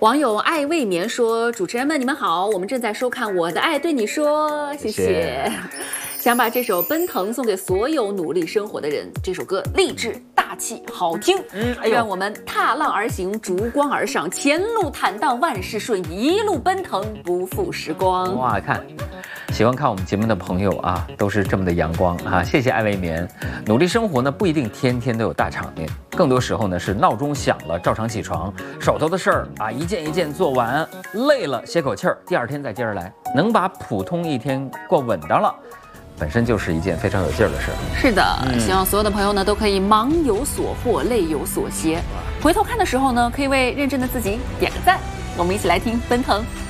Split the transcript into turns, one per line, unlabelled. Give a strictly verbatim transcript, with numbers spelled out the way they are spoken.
网友爱未眠说：“主持人们，你们好，我们正在收看《我的爱对你说》，谢谢。谢谢想把这首《奔腾》送给所有努力生活的人。这首歌励志、大气、好听，嗯，哎、愿我们踏浪而行，逐光而上，前路坦荡，万事顺意，一路奔腾，不负时光。”
哇，看，喜欢看我们节目的朋友啊，都是这么的阳光啊！谢谢爱未眠。努力生活呢，不一定天天都有大场面，更多时候呢是闹钟响了照常起床，手头的事儿啊一件一件做完，累了歇口气儿，第二天再接着来，能把普通一天过稳当了，本身就是一件非常有劲儿的事儿。
是的，嗯、希望所有的朋友呢都可以忙有所获，累有所歇。回头看的时候呢，可以为认真的自己点个赞。我们一起来听《奔腾》。